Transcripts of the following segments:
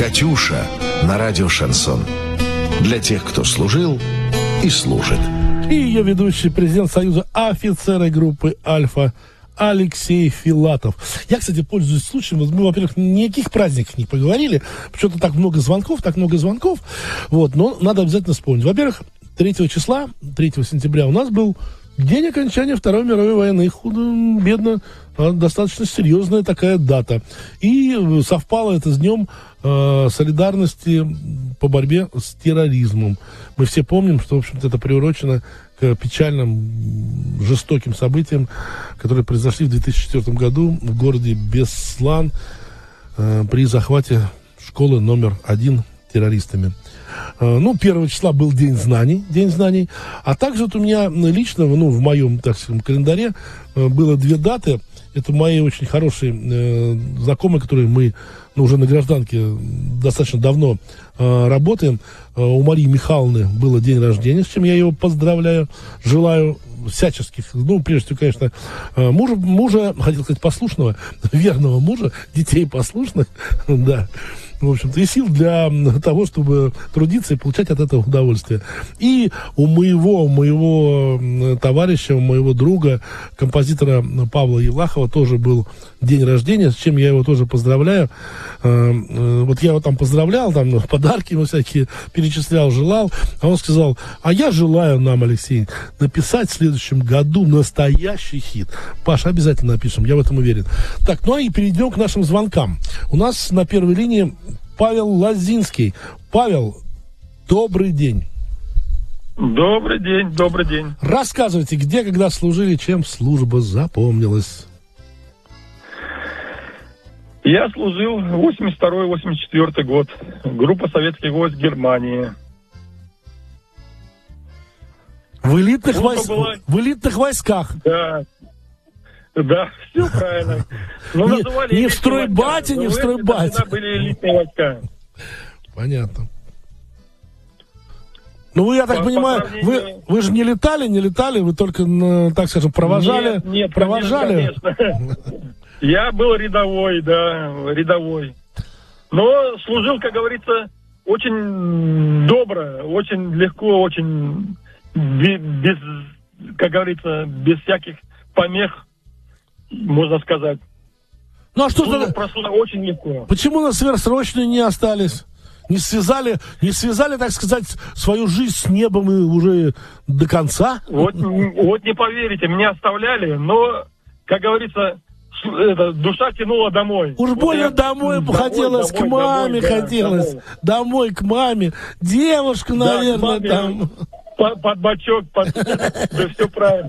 «Катюша» на радио «Шансон». Для тех, кто служил и служит. И ее ведущий, президент Союза офицеры группы «Альфа» Алексей Филатов. Я, кстати, пользуюсь случаем. Мы, во-первых, никаких праздников не поговорили. Почему-то так много звонков. Вот, но надо обязательно вспомнить. Во-первых, 3 сентября у нас был день окончания Второй мировой войны. Худо-бедно, достаточно серьезная такая дата. И совпало это с днем солидарности по борьбе с терроризмом. Мы все помним, что, в общем-то, это приурочено к печальным, жестоким событиям, которые произошли в 2004 году в городе Беслан при захвате школы номер 1 террористами. 1 числа был День знаний, а также вот у меня лично, в моем, так скажем, календаре было 2 даты. Это мои очень хорошие знакомые, которые мы уже на гражданке достаточно давно работаем. У Марии Михайловны было день рождения, с чем я ее поздравляю. Желаю всяческих, прежде всего, конечно, мужа, хотел сказать, послушного, верного мужа, детей послушных, да. В общем-то, и сил для того, чтобы трудиться и получать от этого удовольствие. И у моего товарища, у моего друга, композитора Павла Елахова тоже был день рождения, с чем я его тоже поздравляю. Вот я его там поздравлял, там подарки ему всякие перечислял, желал. А он сказал: а я желаю нам, Алексей, написать в следующем году настоящий хит. Паша, обязательно напишем, я в этом уверен. Так, и перейдем к нашим звонкам. У нас на первой линии Павел Лозинский. Павел, добрый день. Добрый день. Рассказывайте, где, когда служили, чем служба запомнилась? Я служил 82-84 год. Группа советских войск Германии. В элитных войсках. Да, все правильно. Но называли не в стройбате. Тогда были элитные войска. Понятно. Вы, я так понимаю, вы же не летали, вы только, так скажем, провожали? Нет, провожали? Конечно. Я был рядовой. Но служил, как говорится, очень добро, очень легко, очень без, как говорится, без всяких помех, можно сказать. А что же... очень легко. Почему на сверхсрочные не остались? Не связали, так сказать, свою жизнь с небом и уже до конца? Вот не поверите, меня оставляли, но, как говорится, душа тянула домой. Уж больно домой хотелось, к маме хотелось. Домой к маме. Девушка, наверное, там. Под бочок, да все правильно.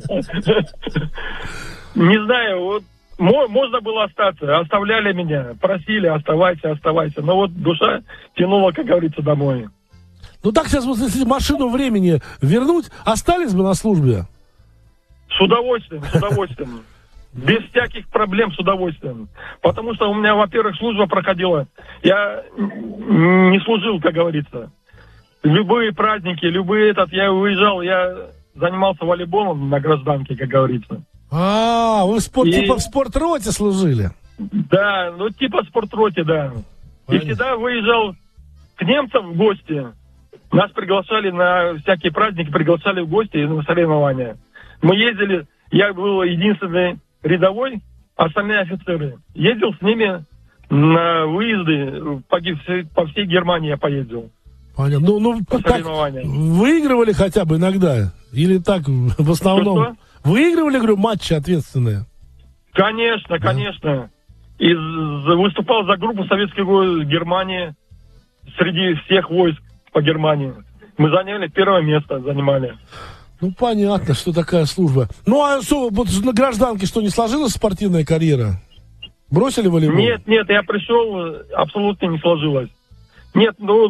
Не знаю, можно было остаться, оставляли меня, просили, оставайся. Но вот душа тянула, как говорится, домой. Так сейчас, если машину времени вернуть, остались бы на службе? С удовольствием. Без всяких проблем, с удовольствием. Потому что у меня, во-первых, служба проходила. Я не служил, как говорится. Любые праздники, я уезжал, я занимался волейболом на гражданке, как говорится. Вы типа в спортроте служили? Да, типа в спортроте, да. Понятно. И всегда выезжал к немцам в гости. Нас приглашали на всякие праздники, приглашали в гости на соревнования. Мы ездили, я был единственный рядовой, остальные офицеры. Ездил с ними на выезды, по всей Германии я поездил. Понятно. Выигрывали хотя бы иногда? Или так, в основном? Что? Выигрывали, говорю, матчи ответственные? Конечно. И выступал за группу советских войск Германии среди всех войск по Германии. Мы заняли 1 место, занимали. Понятно, что такая служба. А что, вот на гражданке что, не сложилась спортивная карьера? Бросили волейбол? Нет, я пришел, абсолютно не сложилось. Нет,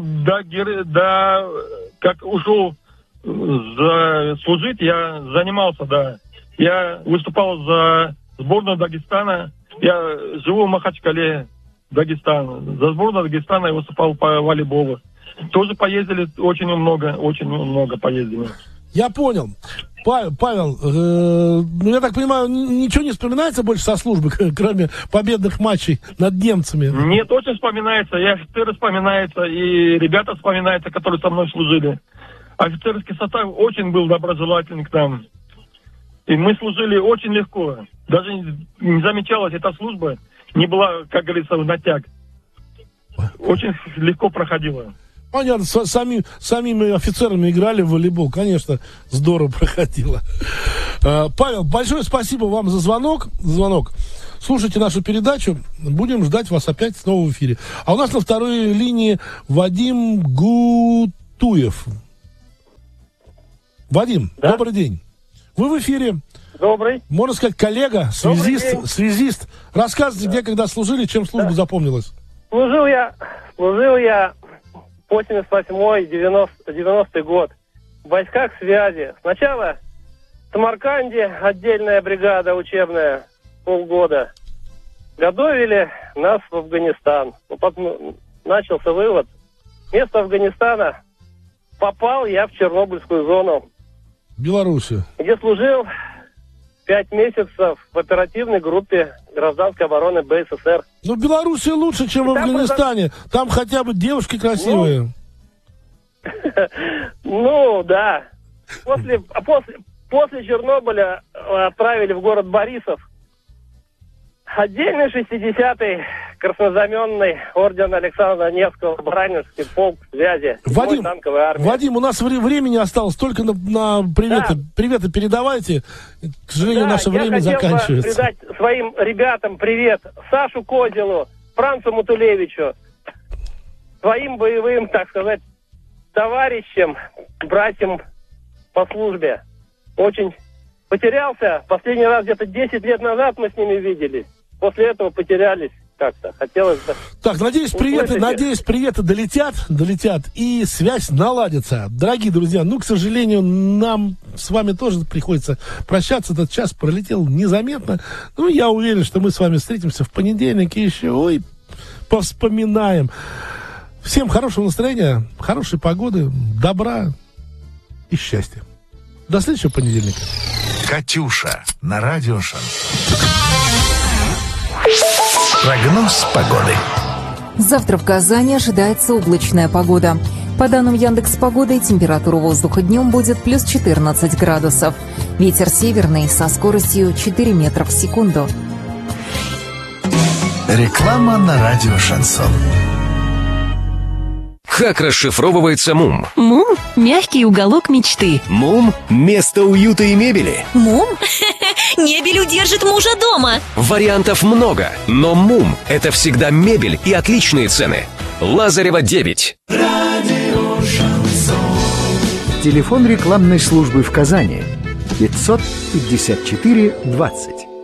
как ушел служить, я занимался, да. Я выступал за сборную Дагестана. Я живу в Махачкале, Дагестан. За сборную Дагестана я выступал по волейболу. Тоже поездили очень много поездили. Я понял. Павел, ну, я так понимаю, ничего не вспоминается больше со службы, кроме победных матчей над немцами? Нет, очень вспоминается. И офицеры вспоминаются, и ребята вспоминаются, которые со мной служили. Офицерский состав очень был доброжелательный к нам. И мы служили очень легко. Даже не замечалась эта служба. Не была, как говорится, в натяг. Очень легко проходила. Понятно, самими офицерами играли в волейбол. Конечно, здорово проходило. Павел, большое спасибо вам за звонок. Слушайте нашу передачу. Будем ждать вас опять снова в эфире. А у нас на второй линии Вадим Гутуев. Вадим, да? Добрый день. Вы в эфире. Добрый. Можно сказать, коллега, связист. Рассказывайте, где, когда служили, чем служба запомнилась. Служил я 88-й, 90-й год в войсках связи. Сначала в Самарканде отдельная бригада учебная, полгода. Готовили нас в Афганистан. Потом начался вывод. Вместо Афганистана попал я в Чернобыльскую зону. Белоруссия. Где служил 5 месяцев в оперативной группе гражданской обороны БССР. Ну, Белоруссия лучше, чем в Афганистане. Там хотя бы девушки красивые. Ну, да. После Чернобыля отправили в город Борисов. Отдельный 60-й краснознаменный орден Александра Невского Баранинский полк связи. Вадим, у нас времени осталось только на приветы. Да. Приветы передавайте. К сожалению, наше время заканчивается. Я хотел передать своим ребятам привет. Сашу Козелу, Францу Мутулевичу, своим боевым, так сказать, товарищам, братьям по службе. Очень потерялся. Последний раз где-то 10 лет назад мы с ними виделись. После этого потерялись как-то. Хотелось бы... Так, надеюсь, приветы долетят, и связь наладится. Дорогие друзья, к сожалению, нам с вами тоже приходится прощаться. Этот час пролетел незаметно. Я уверен, что мы с вами встретимся в понедельник и еще, повспоминаем. Всем хорошего настроения, хорошей погоды, добра и счастья. До следующего понедельника. «Катюша» на радио Шансон. Прогноз погоды. Завтра в Казани ожидается облачная погода. По данным Яндекс.Погоды, температура воздуха днем будет плюс 14 градусов. Ветер северный со скоростью 4 метра в секунду. Реклама на радио Шансон. Как расшифровывается МУМ? МУМ – мягкий уголок мечты. МУМ – место уюта и мебели. МУМ? Мебель удержит мужа дома. Вариантов много, но МУМ – это всегда мебель и отличные цены. Лазарева, 9. Радио Шансон. Телефон рекламной службы в Казани 554 20.